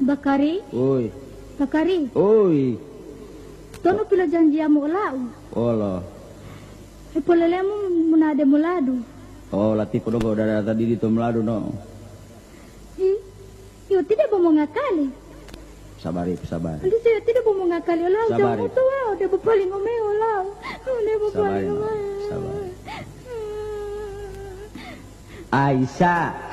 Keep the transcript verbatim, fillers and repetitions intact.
Bakari. Oi. Bakari. Oi. Tono pila janji amo lau. Olah. E polelemu munade muladu. Oh, lati ko dogo dari tadi di tomlado no. I, yo tidak mau ngakali. Sabar, sabar. Andi saya tidak mau ngakali olah. Sabar. Jamu tua, udah berpaling ngome olah. Udah berpaling ngome. Sabar. Aisyah.